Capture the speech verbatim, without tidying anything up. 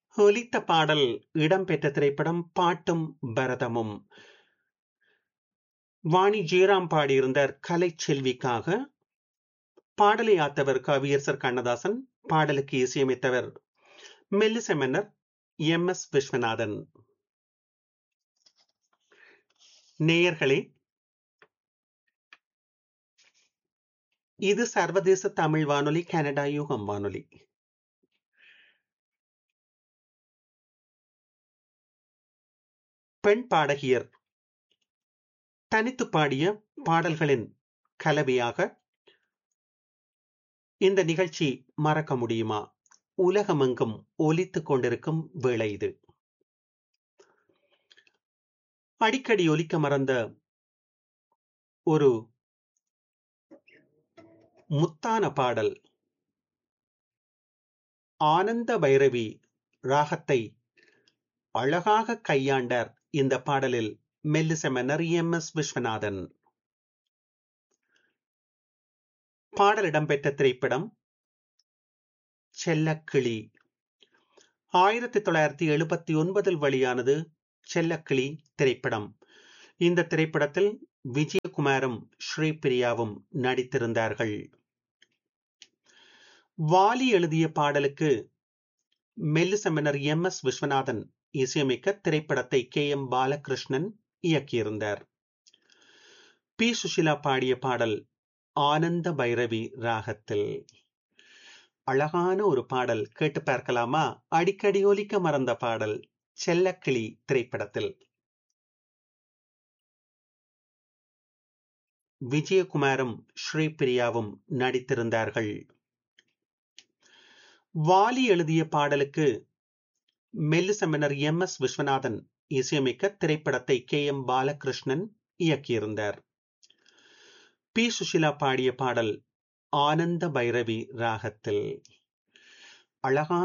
ஒலித்த பாடல் இடம்பெற்ற திரைப்படம் பாட்டும் பரதமும். வாணி ஜெயராம் பாடியிருந்தார் கலைச்செல்விக்காக. பாடலை ஆத்தவர் கவியரசர் கண்ணதாசன். பாடலுக்கு இசையமைத்தவர் மெல்லிசை மன்னர் எம் எஸ் விஸ்வநாதன். நேயர்களே, இது சர்வதேச தமிழ் வானொலி, கனடா யுகம் வானொலி. பெண் பாடகியர் தனித்து பாடிய பாடல்களின் கலவையாக இந்த நிகழ்ச்சி மறக்க முடியுமா உலகமெங்கும் ஒலித்துக் கொண்டிருக்கும் வேளை இது. அடிக்கடி ஒலிக்க மறந்த ஒரு முத்தான பாடல், ஆனந்த பைரவி ராகத்தை அழகாக கையாண்டார் இந்த பாடலில் மெல்லிசை மன்னர் எம் எஸ் விஸ்வநாதன். பாடல் இடம்பெற்ற திரைப்படம் செல்லக்கிளி. ஆயிரத்தி தொள்ளாயிரத்தி எழுபத்தி ஒன்பதில் வெளியானது செல்லக்கிளி திரைப்படம். இந்த திரைப்படத்தில் விஜயகுமாரும் ஸ்ரீபிரியாவும் நடித்திருந்தார்கள். வாலி எழுதிய பாடலுக்கு மெல்லிசை மன்னர் எம் எஸ் விஸ்வநாதன் இசையமைக்க திரைப்படத்தை கே எம் பாலகிருஷ்ணன் இயக்கியிருந்தார். பி சுஷிலா பாடிய பாடல் ஆனந்த பைரவி ராகத்தில். அழகான ஒரு பாடல், கேட்டு பார்க்கலாமா? அடிக்கடி ஒலிக்க மறந்த பாடல், செல்லக்கிளி திரைப்படத்தில் விஜயகுமாரும் ஸ்ரீபிரியாவும் நடித்திருந்தார்கள். வாலி எழுதிய பாடலுக்கு மெல்லிசை மன்னர் எம் எஸ் விஸ்வநாதன் இசையமைக்க திரைப்படத்தை கே எம் பாலகிருஷ்ணன் இயக்கியிருந்தார். பி சுஷிலா பாடிய பாடல் ஆனந்த பைரவி ராகத்தில். அழகான